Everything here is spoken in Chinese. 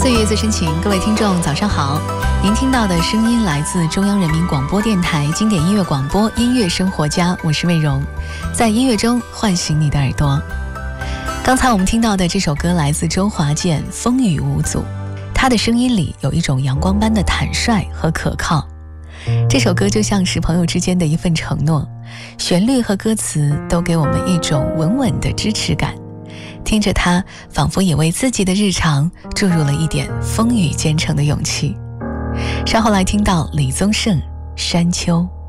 岁月最深情，各位听众早上好，您听到的声音来自中央人民广播电台经典音乐广播音乐生活家，我是魏荣，在音乐中唤醒你的耳朵。刚才我们听到的这首歌来自周华健，风雨无阻，他的声音里有一种阳光般的坦率和可靠。这首歌就像是朋友之间的一份承诺，旋律和歌词都给我们一种稳稳的支持感，听着它仿佛也为自己的日常注入了一点风雨兼程的勇气。稍后来听到李宗盛《山丘》。